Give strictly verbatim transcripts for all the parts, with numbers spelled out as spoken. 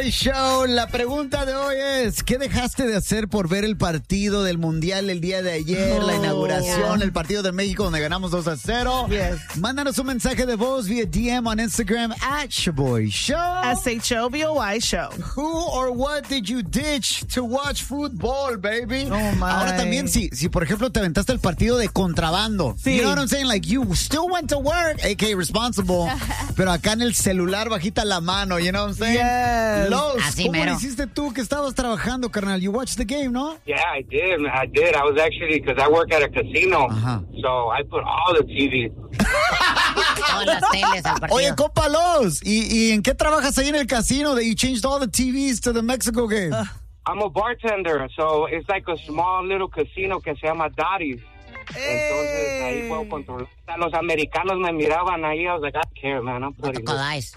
Boy Show. La pregunta de hoy es, ¿qué dejaste de hacer por ver el partido del Mundial el día de ayer? Oh, la inauguración, yeah. el partido de México donde ganamos dos a cero. Yes. Mándanos un mensaje de voz vía D M on Instagram at Shaboy Show. S H O B O Y Show. Who or what did you ditch to watch football, baby? Oh, my. Ahora también, si, si por ejemplo te aventaste el partido de contrabando. Sí. You know what I'm saying? Like, you still went to work, a k a responsible, pero acá en el celular bajita la mano, you know what I'm saying? Yes. Los, Así ¿cómo mero. lo hiciste tú que estabas trabajando, carnal? You watched the game, ¿no? Yeah, I did. I did. I was actually, because I work at a casino, uh-huh. so I put all the T Vs. Todas las teles al partido. Oye, compa Los, ¿y, ¿y en qué trabajas ahí en el casino that you changed all the T Vs to the Mexico game? Uh. I'm a bartender, so it's like a small little casino que se llama Dottie's. Entonces ahí puedo controlar. Los americanos me miraban ahí. I was like, I don't care, man. I'm putting it.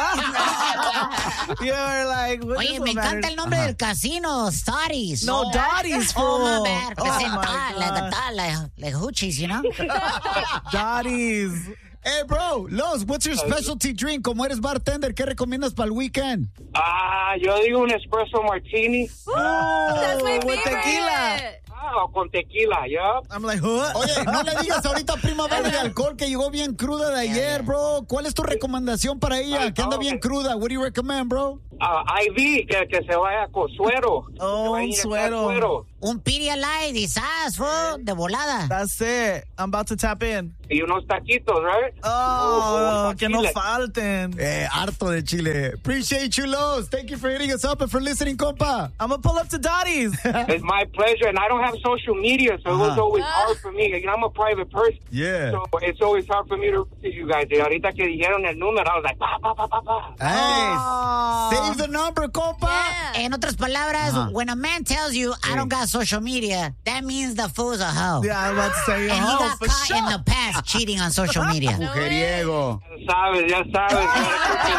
You're like, oye, me encanta el nombre uh-huh. del casino, Dottie's. No, no. Dottie's. Oh, my bad. Presentar, like, like, like hoochies, you know? Dottie's. Hey, bro, Los, what's your specialty drink? Como eres bartender, ¿qué recomiendas para el weekend? Ah, uh, yo digo un espresso martini. Oh, that's my favorite. With tequila. Ah, con tequila, yeah. I'm like, huh? Oye, no le digas ahorita prima verde de alcohol que llegó bien cruda de ayer, bro. ¿Cuál es tu recomendación para ella? Que anda bien cruda. What do you recommend, bro? Uh, I V, que, que se vaya con suero. Oh, un suero. suero. Un Pedialyte y sas, bro, de volada. That's it. I'm about to tap in. Y unos taquitos, right? Oh, oh que no falten. Eh, harto de Chile. Appreciate you, Los. Thank you for hitting us up and for listening, compa. I'm gonna pull up to Dottie's. It's my pleasure, and I don't have social media, so uh-huh. it was always hard for me. You know, I'm a private person. Yeah. So it's always hard for me to reach you guys. Y ahorita que dijeron el número, I was like, pa, pa, pa, pa, pa. Hey, oh. Save the number, compa. Yeah. En otras palabras, uh-huh. when a man tells you, I don't got social media, that means the fool's a hoe. Yeah, I'm about to say, and hoe, he got for caught sure. in the past cheating on social media. Mujeriego. Ya sabes, ya sabes.